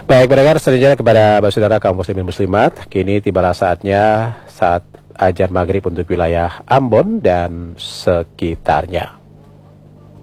Baik, pendengar selanjutnya kepada saudara kaum muslimin muslimat, kini tibalah saatnya saat ajar maghrib untuk wilayah Ambon dan sekitarnya.